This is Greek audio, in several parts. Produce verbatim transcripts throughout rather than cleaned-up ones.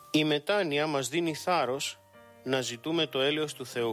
Η μετάνοια μας δίνει θάρρος να ζητούμε το έλεος του Θεού.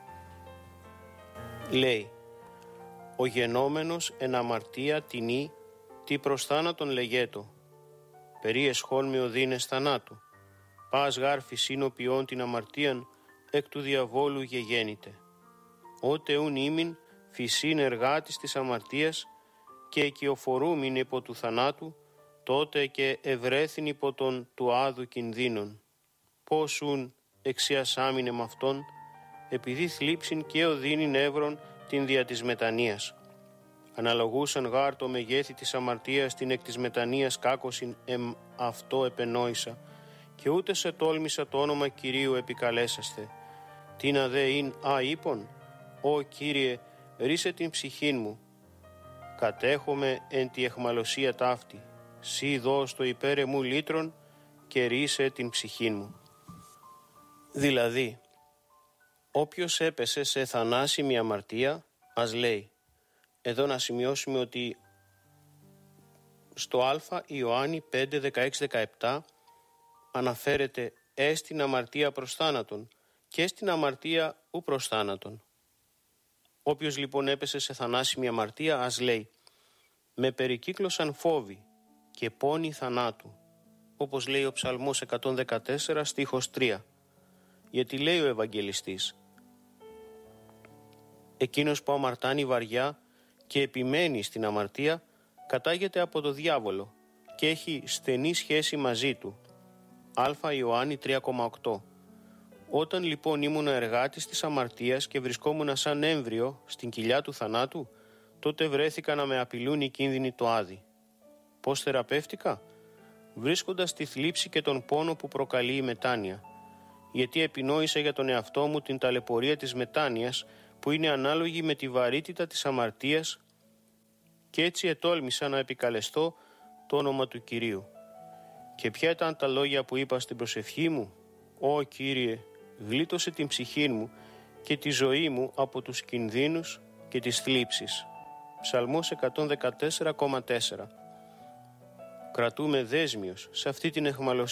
Λέει, ο γενόμενος εν αμαρτία τινή, τι προς θάνατον λεγέτο, περί εσχόν με οδύνες θανάτου, πας γάρ φυσίν ποιόν την αμαρτίαν, εκ του διαβόλου γεγέννηται. Ότε ουν ήμην φυσίν εργάτης της αμαρτίας και οικειοφορούμην υπό του θανάτου, τότε και ευρέθην υπό τον του άδου κινδύνων. Πώς ουν εξιασάμινε με αυτόν, επειδή θλίψην και οδύνην εύρων την δια της μετανοίας. Αναλογούσαν γάρ το μεγέθη της αμαρτίας την εκ της μετανοίας κάκωσιν εμ αυτό επενόησα, και ούτε σε τόλμησα το όνομα Κυρίου επικαλέσαστε. Τίνα δε ειν α είπων, «Ω Κύριε, ρίσε την ψυχήν μου, κατέχομαι εν τη εχμαλωσία ταύτη, σύ δώσ' το υπέρ εμού λύτρον και ρίσε την ψυχήν μου». Δηλαδή, όποιος έπεσε σε θανάσιμη αμαρτία, ας λέει. Εδώ να σημειώσουμε ότι στο Α Ιωάννη πέντε δεκαέξι δεκαεπτά αναφέρεται «εστιν αμαρτία προς θάνατον» και «στην αμαρτία ου προς θάνατον». Όποιος λοιπόν έπεσε σε θανάσιμη αμαρτία, ας λέει, «με περικύκλωσαν φόβοι και πόνοι θανάτου», όπως λέει ο Ψαλμός εκατόν δεκατέσσερα στίχος τρία. Γιατί λέει ο Ευαγγελιστής, «Εκείνος που αμαρτάνει βαριά και επιμένει στην αμαρτία, κατάγεται από το διάβολο και έχει στενή σχέση μαζί του». Α Ιωάννη τρία κόμμα οκτώ. Όταν λοιπόν ήμουν εργάτης της αμαρτίας και βρισκόμουν σαν έμβριο στην κοιλιά του θανάτου, τότε βρέθηκα να με απειλούν οι κίνδυνοι το άδη. Πώς θεραπεύτηκα? Βρίσκοντας τη θλίψη και τον πόνο που προκαλεί η μετάνοια. Γιατί επινόησα για τον εαυτό μου την ταλαιπωρία της μετάνοιας, που είναι ανάλογη με τη βαρύτητα της αμαρτίας, και έτσι ετόλμησα να επικαλεστώ το όνομα του Κυρίου. Και ποια ήταν τα λόγια που είπα στην προσευχή μου? «Ω Κύριε, γλίτωσε την ψυχή μου και τη ζωή μου από τους κινδύνους και τις θλίψεις». Ψαλμός εκατόν δεκατέσσερα κόμμα τέσσερα. Κρατούμε δέσμιος σε αυτή την αιχμαλωσία